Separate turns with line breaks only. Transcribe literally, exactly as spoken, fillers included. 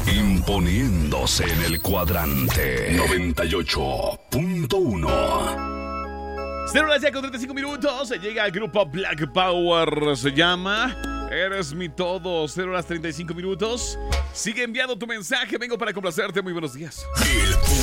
Imponiéndose en el cuadrante noventa y ocho punto uno.
Cero horas ya con treinta y cinco minutos. Llega el grupo Black Power. Se llama Eres mi todo. Cero horas treinta y cinco minutos. Sigue enviando tu mensaje. Vengo para complacerte. Muy buenos días.
El